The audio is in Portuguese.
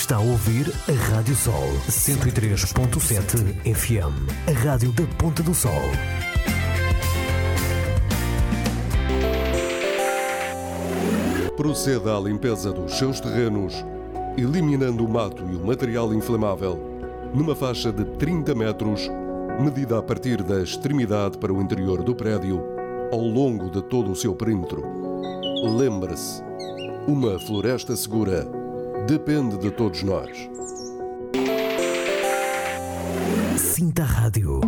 Está a ouvir a Rádio Sol 103.7 FM, a rádio da Ponta do Sol. Proceda à limpeza dos seus terrenos, eliminando o mato e o material inflamável, numa faixa de 30 metros, medida a partir da extremidade para o interior do prédio, ao longo de todo o seu perímetro. Lembre-se, uma floresta segura depende de todos nós. Sinta a rádio.